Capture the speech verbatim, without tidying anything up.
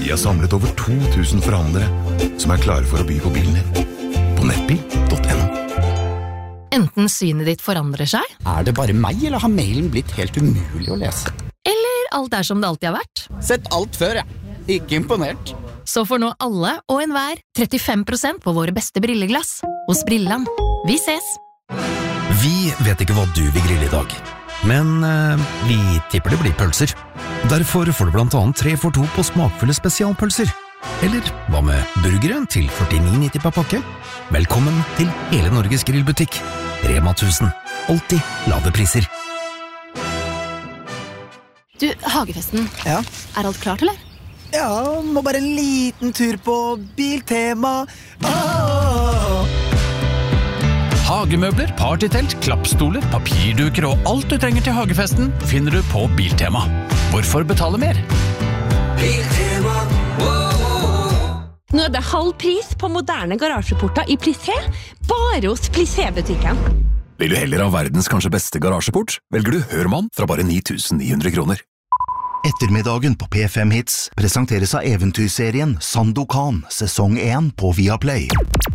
Vi har samlet over to tusen forhandlere som er klare for å by på bilen din. På nettbil punktum no. Enten synet ditt forandrer seg, Er det bare meg, eller har mailen blitt helt umulig å lese? eller alt er som det alltid har vært. Sett alt før, jeg. Ikke imponert. Så får nå alle og enhver trettifem prosent på våre beste brilleglass. Hos Brilland. Vi ses! Vi vet ikke hva du vil grille i dag, men eh, vi tipper det blir pølser. Derfor får du blant annet tre for to på smakfulle spesialpølser. Eller hva med burgere til førtini nitti per pakke? Velkommen til hele Norges grillbutikk. Rema tusen. Alltid lave priser. Du, Hagefesten. Ja? Er alt klart, eller? Ja, må bare en liten tur på Biltema. Åh! Hagemøbler, partytelt, klappstoler, papirduker og alt du trenger til hagefesten finner du på Biltema. Hvorfor betale mer? Nå er det halv pris på moderne garasjeporter i Plissé, bare hos Plissé-butikken. Vil du heller ha verdens kanskje beste garasjeport, velger du Hørmann fra bare ni tusen ni hundre kroner. Ettermiddagen på P fem Hits presenteres av eventyrserien Sandokan, sesong én på Viaplay.